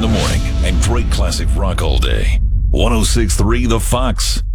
the morning and great classic rock all day. 106.3 The Fox.